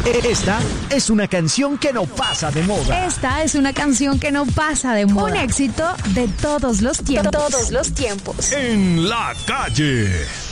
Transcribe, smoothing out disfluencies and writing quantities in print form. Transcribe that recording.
Esta es una canción que no pasa de moda. Esta es una canción que no pasa de moda. Un éxito de todos los tiempos. Todos los tiempos. En la calle.